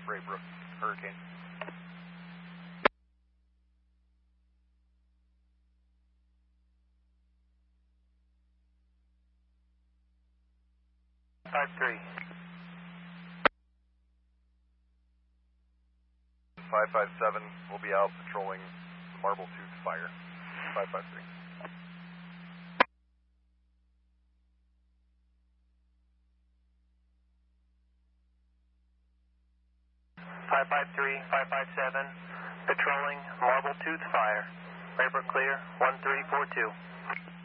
Raybrook Hurricane. Five three. 557 will be out patrolling the Marble Tooth Fire. 553. Five five three, 557, patrolling Marble Tooth Fire. Raybrook clear, 1342.